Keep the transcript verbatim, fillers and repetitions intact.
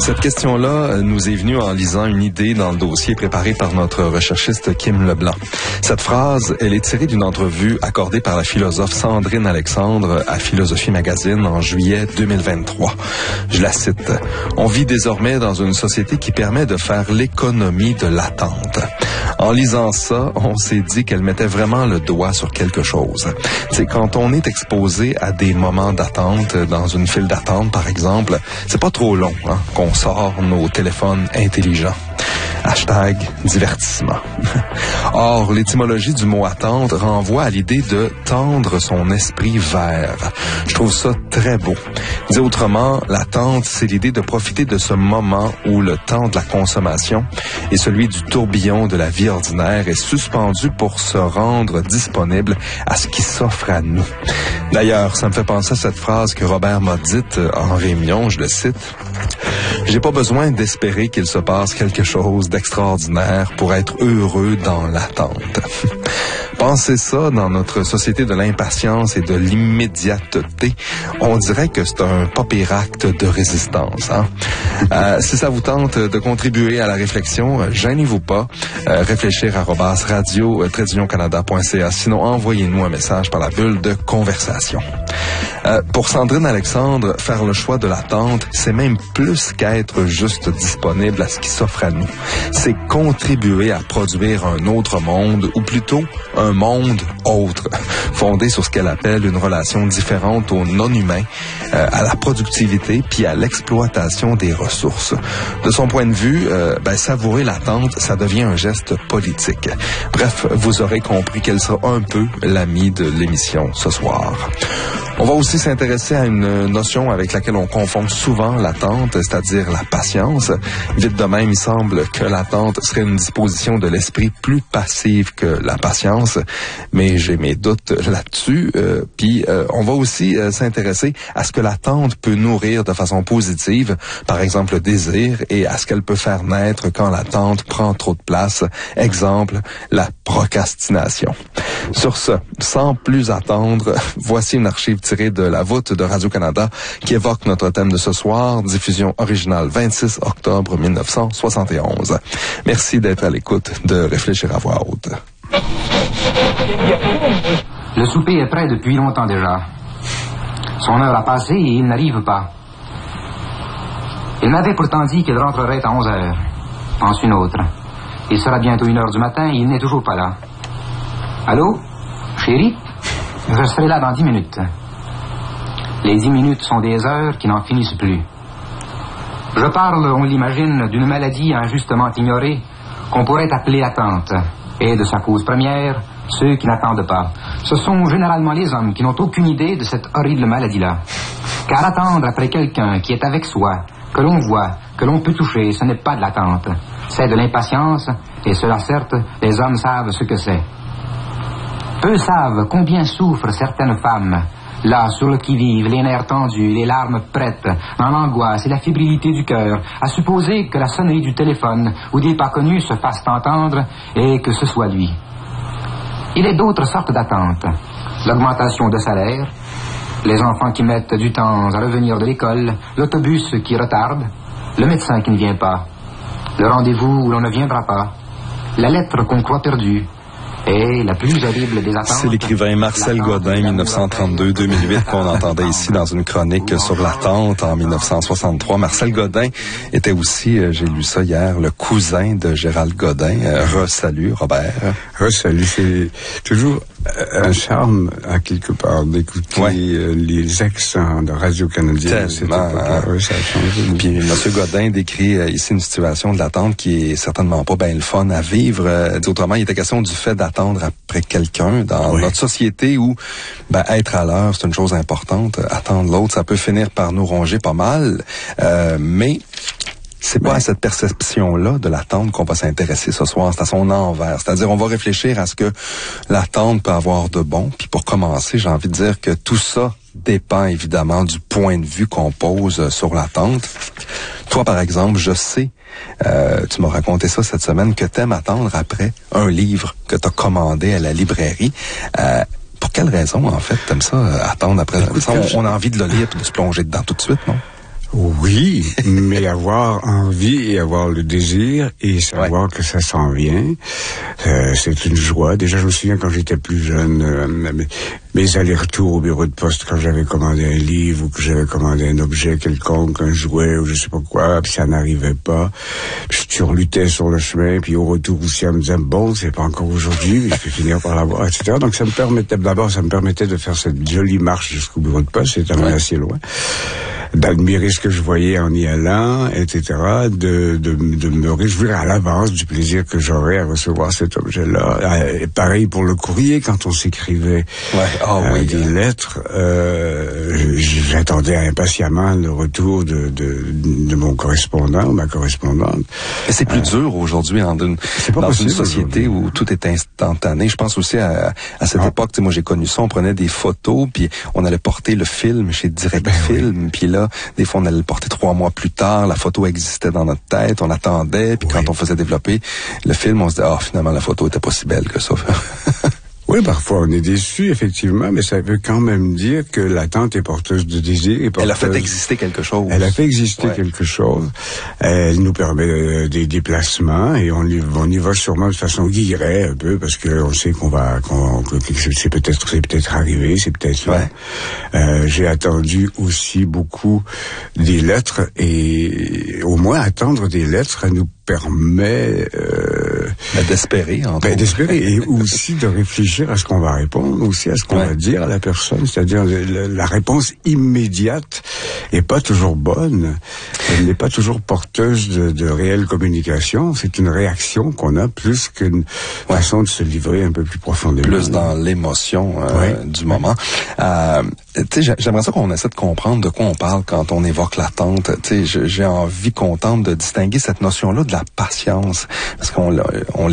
Cette question-là nous est venue en lisant une idée dans le dossier préparé par notre recherchiste Kim Leblanc. Cette phrase, elle est tirée d'une entrevue accordée par la philosophe Sandrine Alexandre à Philosophie Magazine en juillet deux mille vingt-trois. Je la cite. « On vit désormais dans une société qui permet de faire l'économie de l'attente. » En lisant ça, on s'est dit qu'elle mettait vraiment le doigt sur quelque chose. C'est quand on est exposé à des moments d'attente dans une file d'attente, par exemple, c'est pas trop long hein, qu'on sort nos téléphones intelligents. Hashtag divertissement. Or, l'étymologie du mot attente renvoie à l'idée de tendre son esprit vers. Je trouve ça très beau. Dit autrement, l'attente, c'est l'idée de profiter de ce moment où le temps de la consommation et celui du tourbillon de la vie ordinaire est suspendu pour se rendre disponible à ce qui s'offre à nous. D'ailleurs, ça me fait penser à cette phrase que Robert m'a dite en réunion, je le cite. « J'ai pas besoin d'espérer qu'il se passe quelque chose d'extraordinaire pour être heureux dans l'attente. » Pensez ça dans notre société de l'impatience et de l'immédiateté. On dirait que c'est un pas pire acte de résistance. Hein? Euh, si ça vous tente de contribuer à la réflexion, gênez-vous pas. Euh, réfléchir arobase radio trait canada point c a. Sinon, envoyez-nous un message par la bulle de conversation. Euh, pour Sandrine Alexandre, faire le choix de l'attente, c'est même plus qu'être juste disponible à ce qui s'offre à nous. C'est contribuer à produire un autre monde, ou plutôt un monde autre, fondé sur ce qu'elle appelle une relation différente au non-humain, euh, à la productivité, puis à l'exploitation des ressources. De son point de vue, euh, ben, savourer l'attente, ça devient un geste politique. Bref, vous aurez compris qu'elle sera un peu l'amie de l'émission ce soir. On va aussi s'intéresser à une notion avec laquelle on confond souvent l'attente, c'est-à-dire la patience. Vite de même, il semble que l'attente serait une disposition de l'esprit plus passive que la patience, mais j'ai mes doutes là-dessus. Euh, puis euh, on va aussi euh, s'intéresser à ce que l'attente peut nourrir de façon positive, par exemple le désir, et à ce qu'elle peut faire naître quand l'attente prend trop de place. Exemple, la procrastination. Sur ce, sans plus attendre, voici une archive tirée de la voûte de Radio-Canada qui évoque notre thème de ce soir, diffusion originale vingt-six octobre mille neuf cent soixante et onze. Merci d'être à l'écoute de Réfléchir à voix haute. Le souper est prêt depuis longtemps déjà. Son heure a passé et il n'arrive pas. Il m'avait pourtant dit qu'il rentrerait à onze heures. Pense une autre. Il sera bientôt une heure du matin et il n'est toujours pas là. Allô? Chérie? Je serai là dans dix minutes. Les dix minutes sont des heures qui n'en finissent plus. Je parle, on l'imagine, d'une maladie injustement ignorée qu'on pourrait appeler attente. Et de sa cause première, ceux qui n'attendent pas. Ce sont généralement les hommes qui n'ont aucune idée de cette horrible maladie-là. Car attendre après quelqu'un qui est avec soi, que l'on voit, que l'on peut toucher, ce n'est pas de l'attente. C'est de l'impatience, et cela certes, les hommes savent ce que c'est. Peu savent combien souffrent certaines femmes, là, sur le qui-vive, les nerfs tendus, les larmes prêtes, dans l'angoisse et la fébrilité du cœur, à supposer que la sonnerie du téléphone ou des pas connus se fasse entendre et que ce soit lui. Il est d'autres sortes d'attentes. L'augmentation de salaire, les enfants qui mettent du temps à revenir de l'école, l'autobus qui retarde, le médecin qui ne vient pas, le rendez-vous où l'on ne viendra pas, la lettre qu'on croit perdue, et la plus horrible des attentes... C'est l'écrivain Marcel Godin, mille neuf cent trente-deux à deux mille huit, qu'on entendait ici dans une chronique sur l'attente en mille neuf cent soixante-trois. Marcel Godin était aussi, euh, j'ai lu ça hier, le cousin de Gérald Godin. Euh, Re-salut, Robert. Re-salut, c'est toujours un charme, à quelque part, d'écouter ouais. euh, les accents de Radio-Canada. Tellement. Euh, ça a changé. Puis M. Godin décrit euh, ici une situation de l'attente qui est certainement pas bien le fun à vivre. Euh, autrement, il était question du fait d'attendre après quelqu'un dans oui. notre société où ben, être à l'heure, c'est une chose importante. Attendre l'autre, ça peut finir par nous ronger pas mal. Euh, mais... C'est pas ben, à cette perception-là de l'attente qu'on va s'intéresser ce soir, c'est à son envers. C'est-à-dire, on va réfléchir à ce que l'attente peut avoir de bon. Puis pour commencer, j'ai envie de dire que tout ça dépend évidemment du point de vue qu'on pose sur l'attente. Toi, par exemple, je sais, euh, tu m'as raconté ça cette semaine, que t'aimes attendre après un livre que t'as commandé à la librairie. Euh, pour quelle raison, en fait, t'aimes ça, attendre après? Écoute, ça, on, on a envie de le lire et de se plonger dedans tout de suite, non? Oui, mais avoir envie et avoir le désir et savoir ouais. que ça s'en vient, euh, c'est une joie. Déjà, je me souviens quand j'étais plus jeune, euh, mes, mes allers-retours au bureau de poste quand j'avais commandé un livre ou que j'avais commandé un objet quelconque, un jouet ou je sais pas quoi, puis ça n'arrivait pas. Puis je turlutais sur le chemin, puis au retour aussi, elle me disait, bon, c'est pas encore aujourd'hui, mais je vais finir par l'avoir, et cetera. Donc ça me permettait, d'abord, ça me permettait de faire cette jolie marche jusqu'au bureau de poste, c'était ouais. assez loin, d'admirer ce que je voyais en y allant, et cetera, de, de, de me réjouir à l'avance du plaisir que j'aurais à recevoir cet objet-là. Et pareil pour le courrier, quand on s'écrivait ouais. oh, euh, oui, des hein. lettres, euh, j'attendais impatiemment le retour de, de, de mon correspondant ou ma correspondante. Et c'est plus euh, dur aujourd'hui dans une, dans une société où tout est instantané. Je pense aussi à, à cette ah. époque, moi j'ai connu ça, on prenait des photos, puis on allait porter le film chez Direct ben, Film, oui. puis là, des fois, on allait le porter trois mois plus tard. La photo existait dans notre tête. On attendait. Puis oui. quand on faisait développer le film, on se disait, ah, oh, finalement, la photo était pas si belle que ça. Oui, parfois on est déçu, effectivement, mais ça veut quand même dire que l'attente est porteuse de désir. Et porteuse... Elle a fait exister quelque chose. Elle a fait exister ouais. quelque chose. Elle nous permet euh, des déplacements et on y, on y va sûrement de façon guilleret un peu parce que on sait qu'on va, qu'on, que c'est peut-être, c'est peut-être arrivé, c'est peut-être là. Ouais. Euh, j'ai attendu aussi beaucoup des lettres et au moins attendre des lettres nous permet euh, ben, d'espérer, en ben, d'espérer et aussi de réfléchir à ce qu'on va répondre, aussi à ce qu'on ouais. va dire à la personne, c'est-à-dire la, la réponse immédiate est pas toujours bonne, elle n'est pas toujours porteuse de, de réelle communication, c'est une réaction qu'on a plus qu'une ouais. façon de se livrer un peu plus profondément. Plus dans l'émotion euh, ouais. du moment. Euh, tu sais, j'aimerais ça qu'on essaie de comprendre de quoi on parle quand on évoque l'attente. Tu sais, j'ai envie qu'on tente de distinguer cette notion-là de la patience, parce qu'on on